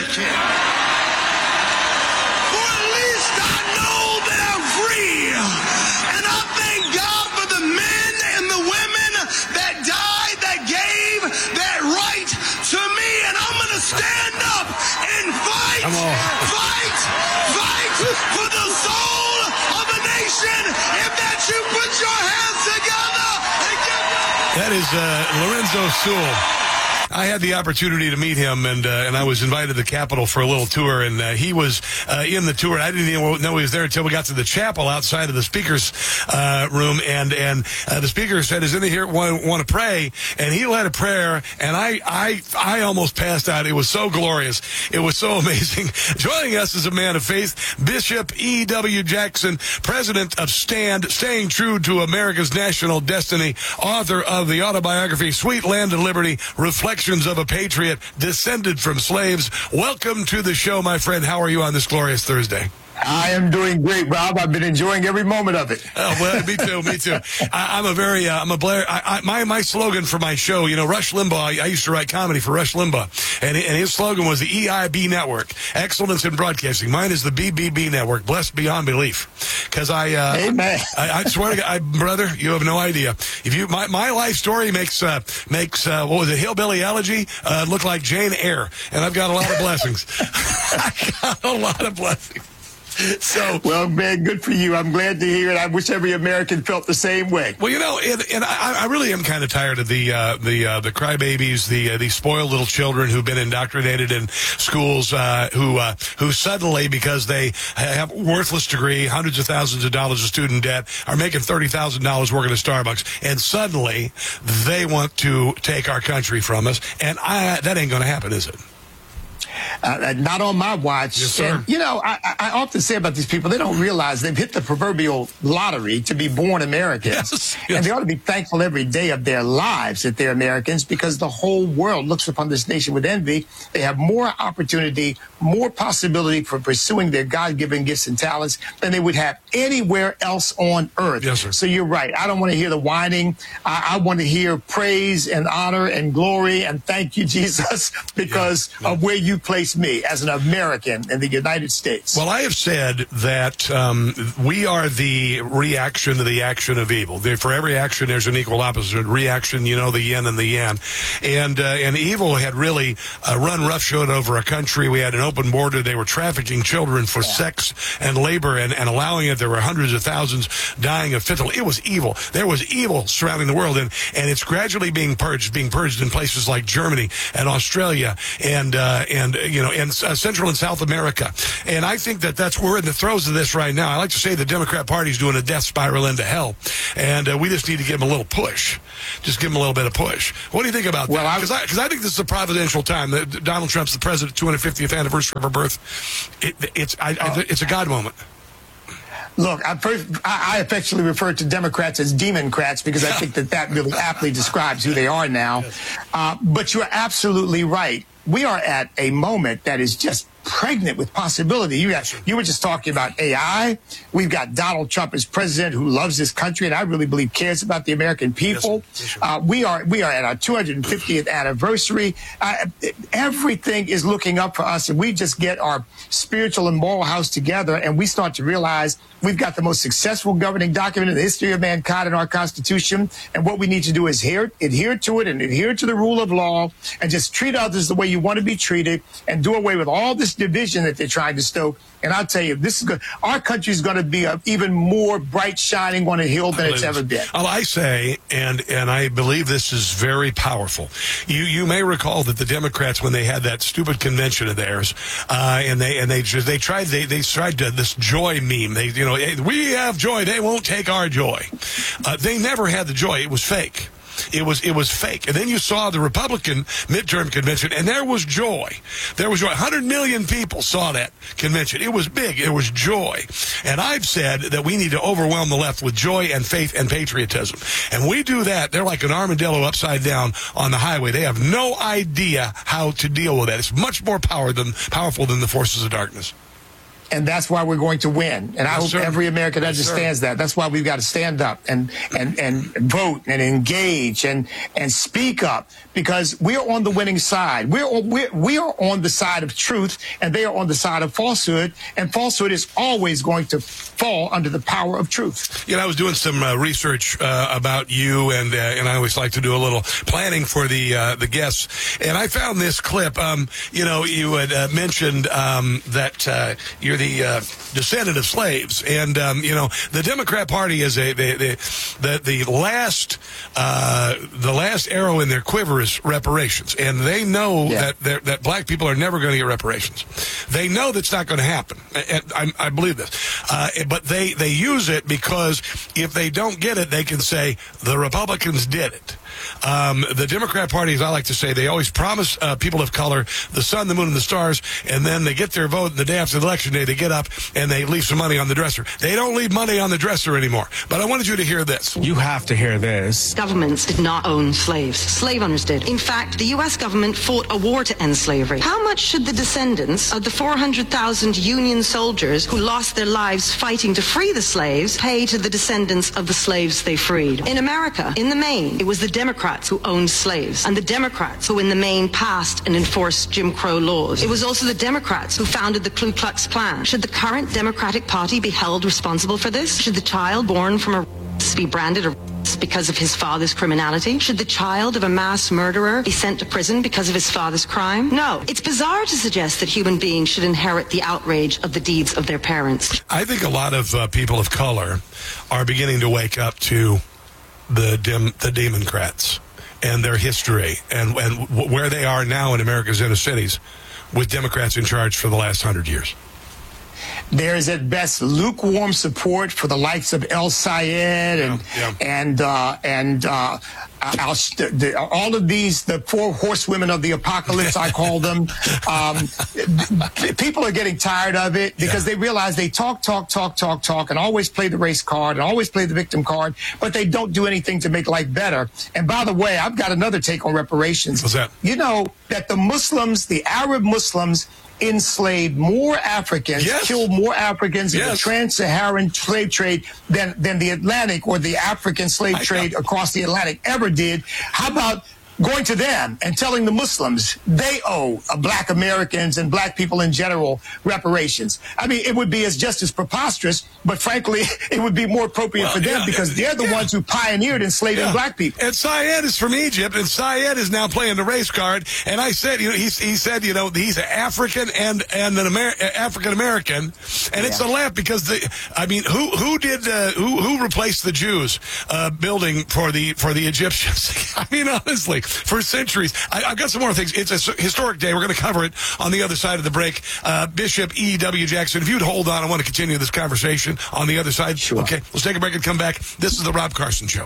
American. For at least I know they're free. And I thank God for the men and the women that died, that gave that right to me. And I'm going to stand up and fight for the soul of a nation. If that you put your hands together and give That is Lorenzo Sewell. I had the opportunity to meet him, and I was invited to the Capitol for a little tour, and he was in the tour. I didn't even know he was there until we got to the chapel outside of the speaker's room, and the speaker said, "Is anyone here want to pray?" And he led a prayer, and I almost passed out. It was so glorious. It was so amazing. Joining us is a man of faith, Bishop E.W. Jackson, president of STAND, Staying True to America's National Destiny, author of the autobiography, Sweet Land of Liberty, Reflections of a Patriot, Descended from Slaves. Welcome to the show, my friend. How are you on this glorious Thursday? I am doing great, Rob. I've been enjoying every moment of it. Oh, well, me too. My slogan for my show, Rush Limbaugh, I used to write comedy for Rush Limbaugh, and his slogan was the EIB Network, Excellence in Broadcasting. Mine is the BBB Network, Blessed Beyond Belief. Because Amen. I swear to God, brother, you have no idea. If you, my life story makes what was it, Hillbilly Elegy, look like Jane Eyre, and I've got a lot of blessings. I got a lot of blessings. So, well, man, good for you. I'm glad to hear it. I wish every American felt the same way. Well, and I really am kind of tired of the crybabies, the spoiled little children who've been indoctrinated in schools, who suddenly, because they have worthless degree, hundreds of thousands of dollars of student debt, are making $30,000 working at Starbucks, and suddenly they want to take our country from us, and that ain't going to happen, is it? Not on my watch. Yes, sir. And, I often say about these people, they don't realize they've hit the proverbial lottery to be born Americans. Yes. And they ought to be thankful every day of their lives that they're Americans, because the whole world looks upon this nation with envy. They have more opportunity, more possibility for pursuing their God-given gifts and talents than they would have anywhere else on earth. Yes, sir. So you're right. I don't want to hear the whining. I want to hear praise and honor and glory and thank you, Jesus, because of where you place me as an American in the United States. Well, I have said that we are the reaction to the action of evil. For every action, there's an equal opposite reaction, the yin and the yang. And evil had really run roughshod over a country. We had an open border. They were trafficking children for sex and labor and allowing it. There were hundreds of thousands dying of fentanyl. It was evil. There was evil surrounding the world, and it's gradually being purged in places like Germany and Australia and Central and South America. And I think we're in the throes of this right now. I like to say the Democrat Party's doing a death spiral into hell, and we just need to give them a little push. Just give them a little bit of push. What do you think about that? Because I think this is a providential time. Donald Trump's the president, 250th anniversary of her birth. It's a God moment. Look, I affectionately refer to Democrats as Democrats because I think that really aptly describes who they are now. But you're absolutely right. We are at a moment that is just pregnant with possibility. You were just talking about AI. We've got Donald Trump as president who loves this country and I really believe cares about the American people. Yes, sir. We are at our 250th anniversary. Everything is looking up for us, and we just get our spiritual and moral house together and we start to realize we've got the most successful governing document in the history of mankind in our Constitution. And what we need to do is adhere to it and adhere to the rule of law and just treat others the way you want to be treated and do away with all this division that they're trying to stoke. And I'll tell you, this is good. Our country is going to be even more bright shining on a hill than it's ever been. Well, I say, and I believe this is very powerful. You may recall that the Democrats, when they had that stupid convention of theirs, and they tried this joy meme. We have joy. They won't take our joy. They never had the joy. It was fake. It was fake. And then you saw the Republican midterm convention, and there was joy. There was joy. 100 million people saw that convention. It was big. It was joy. And I've said that we need to overwhelm the left with joy and faith and patriotism. And we do that, they're like an armadillo upside down on the highway. They have no idea how to deal with that. It's much more powerful than the forces of darkness. And that's why we're going to win. And I hope every American understands that. That's why we've got to stand up and vote and engage and speak up, because we are on the winning side. We are on the side of truth, and they are on the side of falsehood. And falsehood is always going to fall under the power of truth. You know, I was doing some research about you, and I always like to do a little planning for the guests. And I found this clip. You know, you had mentioned that you're the descendant of slaves, and you know, the Democrat Party is the last arrow in their quiver is reparations, and they know that black people are never going to get reparations. They know that's not going to happen. I believe this, but they use it because if they don't get it, they can say the Republicans did it. The Democrat Party, as I like to say, they always promise people of color the sun, the moon, and the stars, and then they get their vote, and the day after the election day, they get up and they leave some money on the dresser. They don't leave money on the dresser anymore. But I wanted you to hear this. You have to hear this. Governments did not own slaves. Slave owners did. In fact, the U.S. government fought a war to end slavery. How much should the descendants of the 400,000 Union soldiers who lost their lives fighting to free the slaves pay to the descendants of the slaves they freed? In America, in the main, it was the Democrats who owned slaves, and the Democrats who in the main passed and enforced Jim Crow laws. It was also the Democrats who founded the Ku Klux Klan. Should the current Democratic Party be held responsible for this? Should the child born from a be branded a because of his father's criminality? Should the child of a mass murderer be sent to prison because of his father's crime? No. It's bizarre to suggest that human beings should inherit the outrage of the deeds of their parents. I think a lot of people of color are beginning to wake up to the Democrats and their history and where they are now in America's inner cities with Democrats in charge for the last 100 years. There is at best lukewarm support for the likes of El Sayed and all of these, the four horsewomen of the apocalypse, I call them. People are getting tired of it because they realize they talk, and always play the race card and always play the victim card, but they don't do anything to make life better. And by the way, I've got another take on reparations. What's that? You know that the Muslims, the Arab Muslims, enslaved more Africans, killed more Africans in the trans-Saharan slave trade than the Atlantic or the African slave trade across the Atlantic ever did. How about going to them and telling the Muslims they owe black Americans and black people in general reparations? I mean, it would be just as preposterous, but frankly, it would be more appropriate for them because they're the ones who pioneered enslaving black people. And Syed is from Egypt, and Syed is now playing the race card. And I said, you know, he said, you know, he's African and an African American, and it's a laugh because who replaced the Jews building for the Egyptians? I mean, honestly. For centuries. I've got some more things. It's a historic day. We're going to cover it on the other side of the break. Bishop E.W. Jackson, if you'd hold on, I want to continue this conversation on the other side. Sure. Okay, let's take a break and come back. This is the Rob Carson Show.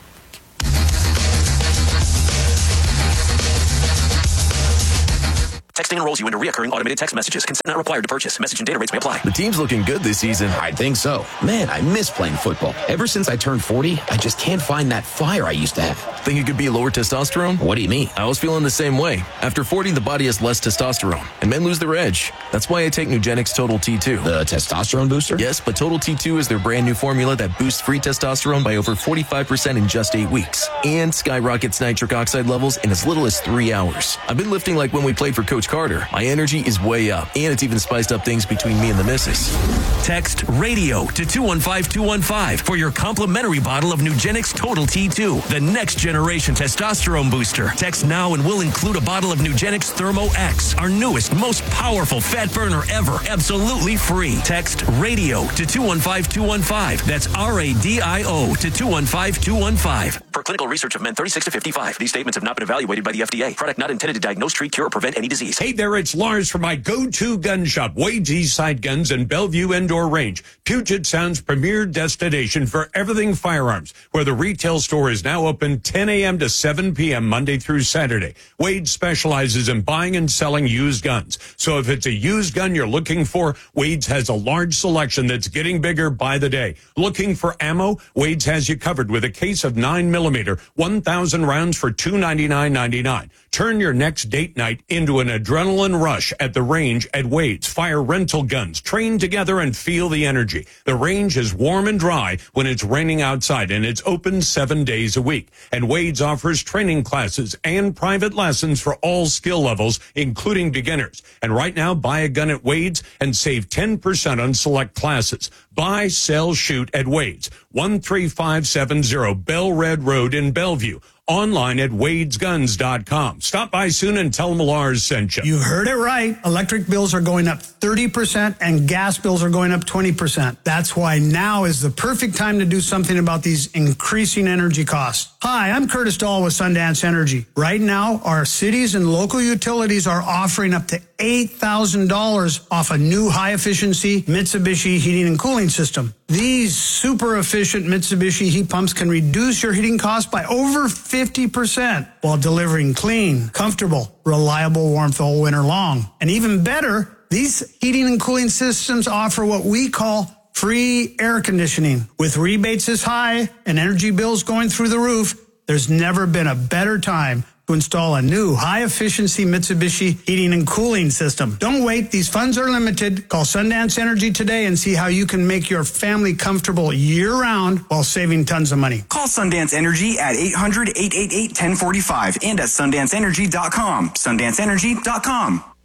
Texting enrolls you into recurring automated text messages. Consent not required to purchase. Message and data rates may apply. The team's looking good this season. I think so. Man, I miss playing football. Ever since I turned 40, I just can't find that fire I used to have. Think it could be lower testosterone? What do you mean? I was feeling the same way. After 40, the body has less testosterone, and men lose their edge. That's why I take Nugenix Total T2. The testosterone booster? Yes, but Total T2 is their brand new formula that boosts free testosterone by over 45% in just 8 weeks and skyrockets nitric oxide levels in as little as 3 hours. I've been lifting like when we played for Coach Carter. My energy is way up, and it's even spiced up things between me and the missus. Text RADIO to 215-215 for your complimentary bottle of Nugenix Total T2, the next generation testosterone booster. Text now and we'll include a bottle of Nugenix Thermo X, our newest, most powerful fat burner ever, absolutely free. Text RADIO to 215-215. That's RADIO to 215-215. For clinical research of men 36 to 55, these statements have not been evaluated by the FDA. Product not intended to diagnose, treat, cure, or prevent any disease. Hey there, it's Lars from my go-to gun shop, Wade's Eastside Guns in Bellevue Indoor Range, Puget Sound's premier destination for everything firearms, where the retail store is now open 10 a.m. to 7 p.m. Monday through Saturday. Wade specializes in buying and selling used guns. So if it's a used gun you're looking for, Wade's has a large selection that's getting bigger by the day. Looking for ammo? Wade's has you covered with a case of 9mm, 1,000 rounds for $299.99. Turn your next date night into an adrenaline rush at the range at Wade's Fire Rental Guns. Train together and feel the energy. The range is warm and dry when it's raining outside, and it's open 7 days a week. And Wade's offers training classes and private lessons for all skill levels, including beginners. And right now, buy a gun at Wade's and save 10% on select classes. Buy, sell, shoot at Wade's, 13570 Bell Red Road in Bellevue. Online at wadesguns.com. Stop by soon and tell them Lars sent you. You heard it right. Electric bills are going up 30% and gas bills are going up 20%. That's why now is the perfect time to do something about these increasing energy costs. Hi, I'm Curtis Dahl with Sundance Energy. Right now, our cities and local utilities are offering up to $8,000 off a new high-efficiency Mitsubishi heating and cooling system. These super efficient Mitsubishi heat pumps can reduce your heating costs by over 50% while delivering clean, comfortable, reliable warmth all winter long. And even better, these heating and cooling systems offer what we call free air conditioning. With rebates this high and energy bills going through the roof, there's never been a better time to install a new high-efficiency Mitsubishi heating and cooling system. Don't wait. These funds are limited. Call Sundance Energy today and see how you can make your family comfortable year-round while saving tons of money. Call Sundance Energy at 800-888-1045 and at SundanceEnergy.com. SundanceEnergy.com.